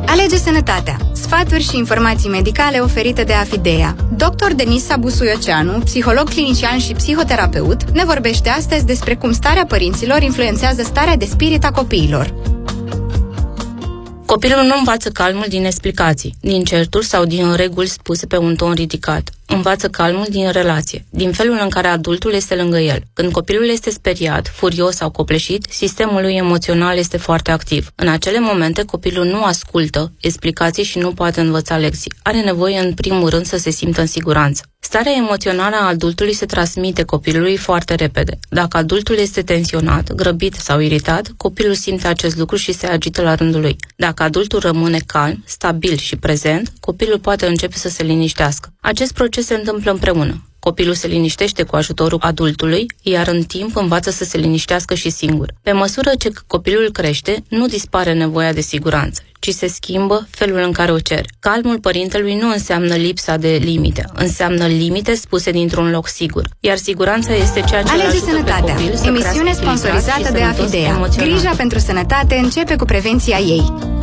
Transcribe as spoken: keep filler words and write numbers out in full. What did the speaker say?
Alege sănătatea. Sfaturi și informații medicale oferite de Afidea. doctor Denisa Busuioceanu, psiholog clinician și psihoterapeut, ne vorbește astăzi despre cum starea părinților influențează starea de spirit a copiilor. Copilul nu învață calmul din explicații, din certuri sau din reguli spuse pe un ton ridicat. Învață calmul din relație, din felul în care adultul este lângă el. Când copilul este speriat, furios sau copleșit, sistemul lui emoțional este foarte activ. În acele momente, copilul nu ascultă explicații și nu poate învăța lecții. Are nevoie, în primul rând, să se simtă în siguranță. Starea emoțională a adultului se transmite copilului foarte repede. Dacă adultul este tensionat, grăbit sau iritat, copilul simte acest lucru și se agită la rândul lui. Dacă adultul rămâne calm, stabil și prezent, copilul poate începe să se liniștească. Acest proces se întâmplă împreună. Copilul se liniștește cu ajutorul adultului, iar în timp învață să se liniștească și singur. Pe măsură ce copilul crește, nu dispare nevoia de siguranță, ci se schimbă felul în care o cer. Calmul părintelui nu înseamnă lipsa de limite, înseamnă limite spuse dintr-un loc sigur. Iar siguranța este ceea ce Alege sănătatea. Emisiune sponsorizată de Afidea. Grija pentru sănătate începe cu prevenția ei.